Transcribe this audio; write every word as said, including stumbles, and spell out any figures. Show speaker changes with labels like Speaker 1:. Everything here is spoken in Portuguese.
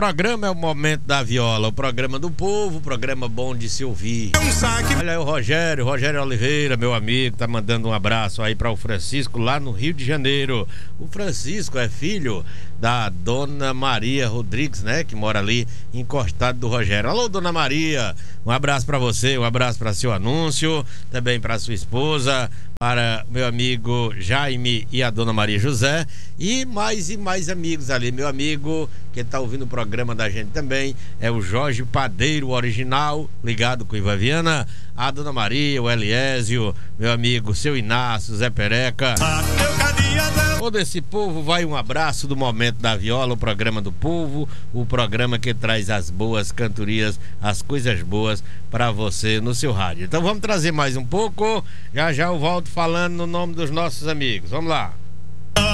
Speaker 1: programa é o Momento da Viola, o programa do povo, o programa bom de se ouvir. Olha aí o Rogério, Rogério Oliveira, meu amigo, tá mandando um abraço aí para o Francisco lá no Rio de Janeiro. O Francisco é filho da Dona Maria Rodrigues, né, que mora ali encostado do Rogério. Alô, Dona Maria, um abraço para você, um abraço para seu anúncio, também para sua esposa, para meu amigo Jaime e a Dona Maria José e mais e mais amigos ali. Meu amigo que tá ouvindo o programa da gente também é o Jorge Padeiro, original, ligado com Iva Viana, a Dona Maria, o Eliésio, meu amigo seu Inácio, Zé Pereca. Todo esse povo vai um abraço do Momento da Viola, o programa do povo, o programa que traz as boas cantorias, as coisas boas para você no seu rádio. Então vamos trazer mais um pouco, já já eu volto falando no nome dos nossos amigos. Vamos lá.